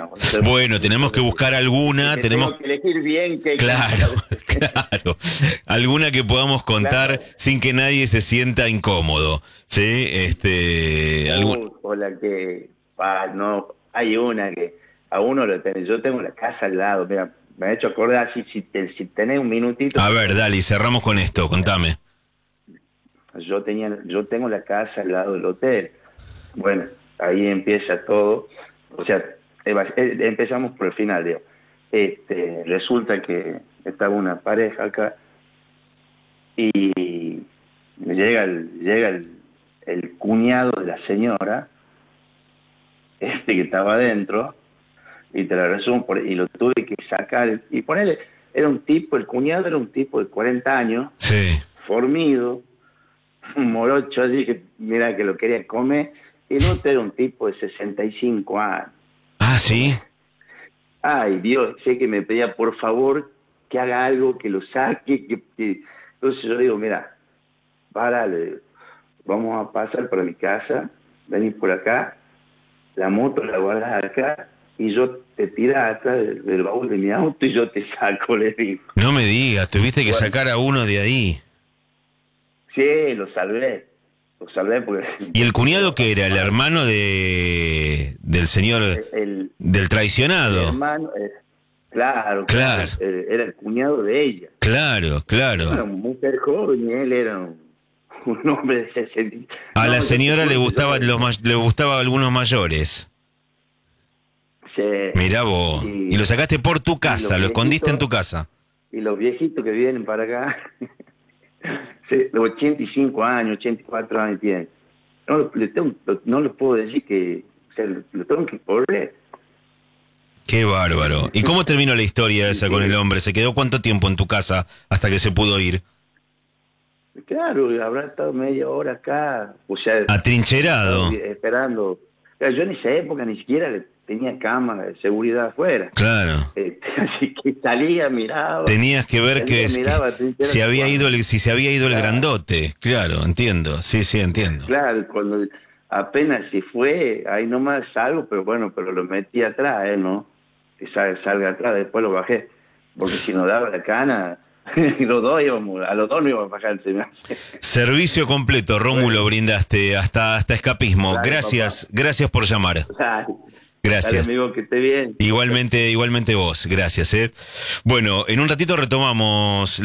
Bueno, tenemos que buscar alguna, tenemos que elegir bien que claro, claro, alguna que podamos contar Claro. sin que nadie se sienta incómodo, ¿sí? O la que no hay una que a uno lo tenés. Yo tengo la casa al lado, mira, me ha hecho acordar si tenés un minutito. A ver, dale, cerramos con esto, contame. Yo tengo la casa al lado del hotel. Bueno, ahí empieza todo. O sea, empezamos por el final, digo. Resulta que estaba una pareja acá y llega el cuñado de la señora, que estaba adentro, y te la resumo, y lo tuve que sacar, y ponerle, el cuñado era un tipo de 40 años, Sí. formido, un morocho así que mira que lo quería comer, y el otro era un tipo de 65 años. Ah, ¿sí? Ay, Dios, sé que me pedía por favor que haga algo, que lo saque, Entonces yo digo, mira, párale, vamos a pasar por mi casa, venís por acá, la moto la guardas acá, y yo te tiras atrás del baúl de mi auto y yo te saco, le digo. No me digas, tuviste que Bueno, sacar a uno de ahí. sí, lo salvé porque... ¿Y el cuñado qué era? ¿El hermano del señor, El, del el traicionado? hermano, claro, Claro, era el cuñado de ella. claro, Era una claro. mujer joven y él era un hombre de 60. A la No, yo te señora le juro que gustaba le gustaba algunos mayores. sí, Mirá vos. Y lo sacaste por tu casa, lo escondiste en tu casa. y los viejitos que vienen para acá, sí, los 85 años, 84 años tienen. No les puedo decir que, o sea, lo tengo que correr. Qué bárbaro. ¿Y cómo terminó la historia esa con el hombre? ¿Se quedó cuánto tiempo en tu casa hasta que se pudo ir? Claro, habrá estado media hora acá, o sea, Atrincherado. esperando. Claro, yo en esa época ni siquiera tenía cámara de seguridad afuera. Claro. Así que salía, miraba. Tenías que ver que si había ido si se había ido el Claro. grandote. Claro, entiendo. Sí, sí, entiendo. Claro, cuando apenas se fue, ahí nomás salgo, pero lo metí atrás, ¿no? Que salga atrás, después lo bajé. Porque si no daba la cana, a los dos no íbamos a bajar. Servicio completo, Rómulo, brindaste hasta escapismo. Dale, Gracias por llamar. Dale, Gracias. dale, amigo, que esté bien. Igualmente vos, gracias. Bueno, en un ratito retomamos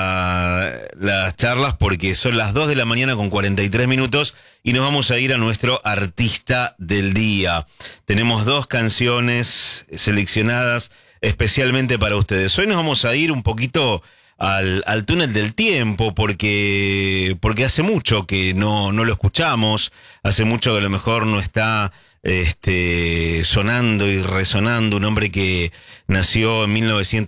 las charlas porque son las 2 de la mañana con 43 minutos y nos vamos a ir a nuestro artista del día. Tenemos 2 canciones seleccionadas especialmente para ustedes. Hoy nos vamos a ir un poquito al túnel del tiempo porque hace mucho que no lo escuchamos, hace mucho que a lo mejor no está sonando y resonando un hombre que nació en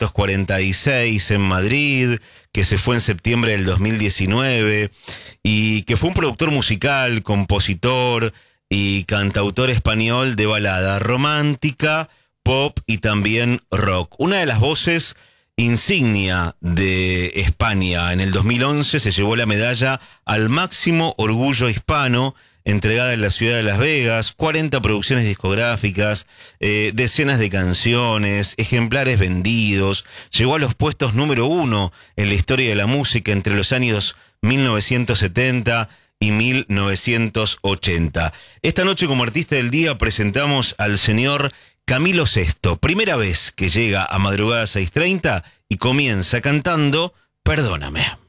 1946 en Madrid, que se fue en septiembre del 2019 y que fue un productor musical, compositor y cantautor español de balada romántica, pop y también rock. Una de las voces insignia de España. En el 2011 se llevó la medalla al máximo orgullo hispano, entregada en la ciudad de Las Vegas, 40 producciones discográficas, decenas de canciones, ejemplares vendidos, llegó a los puestos número 1 en la historia de la música entre los años 1970 y 1980. Esta noche como artista del día presentamos al señor Camilo Sesto, primera vez que llega a Madrugada 6:30 y comienza cantando Perdóname.